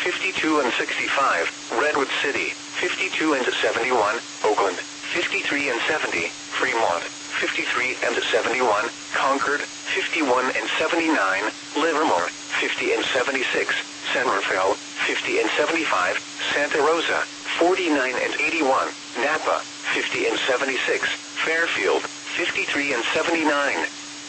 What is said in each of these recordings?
52 and 65, Redwood City, 52 and 71, Oakland, 53 and 70, Fremont, 53 and 71, Concord, 51 and 79, Livermore, 50 and 76, San Rafael, 50 and 75, Santa Rosa, 49 and 81, Napa, 50 and 76, Fairfield, 53 and 79.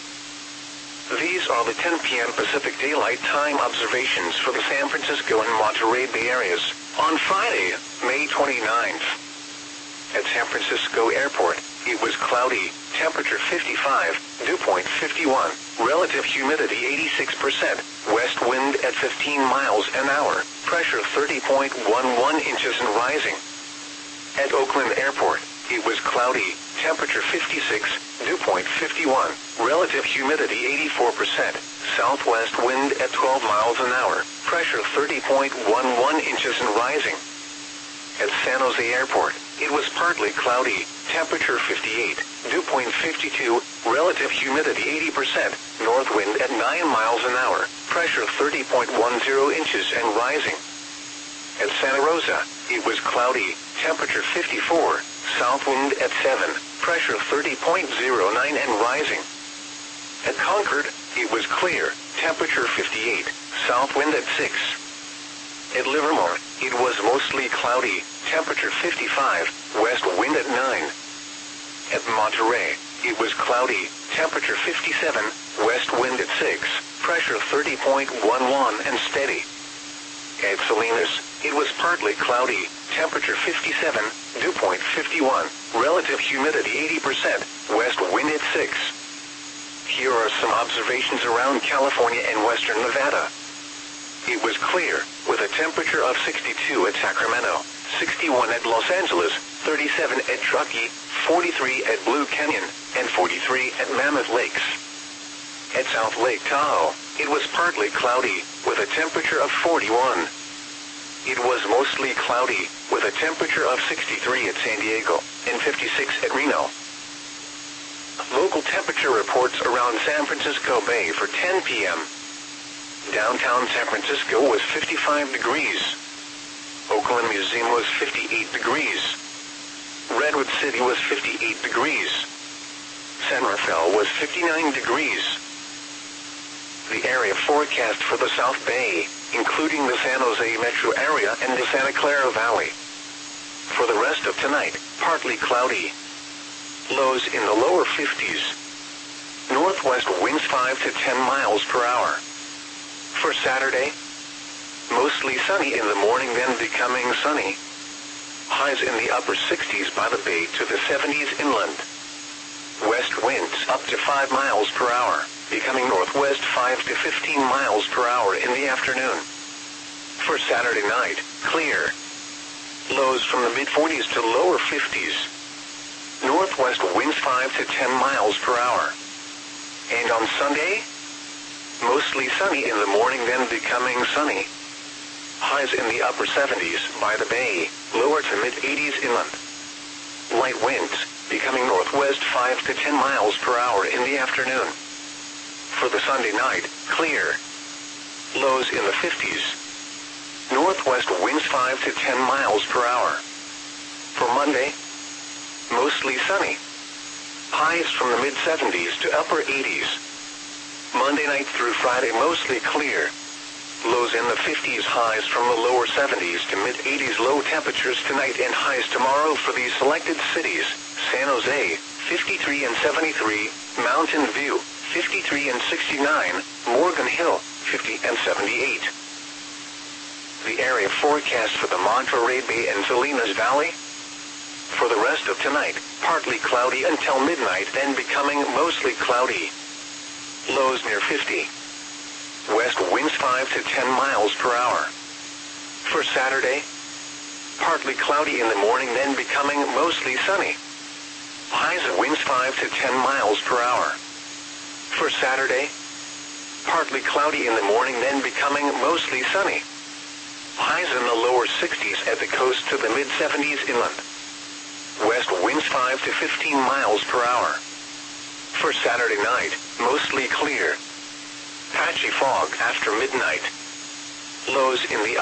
These are the 10 p.m. Pacific Daylight Time observations for the San Francisco and Monterey Bay areas on Friday, May 29th. At San Francisco Airport, it was cloudy, temperature 55, dew point 51, relative humidity 86%, west wind at 15 miles an hour, pressure 30.11 inches and rising. At Oakland Airport, it was cloudy, temperature 56, dew point 51, relative humidity 84%, southwest wind at 12 miles an hour, pressure 30.11 inches and rising. At San Jose Airport, it was partly cloudy, temperature 58, dew point 52, relative humidity 80%, north wind at 9 miles an hour, pressure 30.10 inches and rising. At Santa Rosa, it was cloudy, temperature 54, south wind at 7, pressure 30.09 and rising. At Concord, it was clear, temperature 58, south wind at 6. At Livermore, it was mostly cloudy, temperature 55, west wind at 9. At Monterey, it was cloudy, temperature 57, west wind at 6, pressure 30.11 and steady. At Salinas, it was partly cloudy, temperature 57, dew point 51, relative humidity 80%, west wind at 6. Here are some observations around California and western Nevada. It was clear, with a temperature of 62 at Sacramento, 61 at Los Angeles, 37 at Truckee, 43 at Blue Canyon, and 43 at Mammoth Lakes. At South Lake Tahoe, it was partly cloudy, with a temperature of 41. It was mostly cloudy, with a temperature of 63 at San Diego, and 56 at Reno. Local temperature reports around San Francisco Bay for 10 p.m. Downtown San Francisco was 55 degrees. Oakland Museum was 58 degrees. Redwood City was 58 degrees. San Rafael was 59 degrees. The area forecast for the South Bay, including the San Jose metro area and the Santa Clara Valley. For the rest of tonight, partly cloudy. Lows in the lower 50s. Northwest winds 5 to 10 miles per hour. For Saturday, mostly sunny in the morning, then becoming sunny. Highs in the upper 60s by the bay to the 70s inland. West winds up to 5 miles per hour, becoming northwest 5 to 15 miles per hour in the afternoon. For Saturday night, clear. Lows from the mid-40s to lower 50s. Northwest winds 5 to 10 miles per hour. And on Sunday, mostly sunny in the morning, then becoming sunny. Highs in the upper 70s by the bay, lower to mid-80s inland. Light winds, becoming northwest 5 to 10 miles per hour in the afternoon. For the Sunday night, clear. Lows in the 50s. Northwest winds 5 to 10 miles per hour. For Monday, mostly sunny. Highs from the mid-70s to upper 80s. Monday night through Friday mostly clear. Lows in the 50s, highs from the lower 70s to mid-80s. Low temperatures tonight and highs tomorrow for these selected cities: San Jose, 53 and 73, Mountain View, 53 and 69, Morgan Hill, 50 and 78. The area forecast for the Monterey Bay and Salinas Valley. For the rest of tonight, partly cloudy until midnight, then becoming mostly cloudy. Lows near 50. West winds 5 to 10 miles per hour. For Saturday, partly cloudy in the morning, then becoming mostly sunny. Highs of winds 5 to 10 miles per hour. For Saturday, partly cloudy in the morning, then becoming mostly sunny. Highs in the lower 60s at the coast to the mid-70s inland. West winds 5 to 15 miles per hour. For Saturday night, mostly clear. Patchy fog after midnight. Lows in the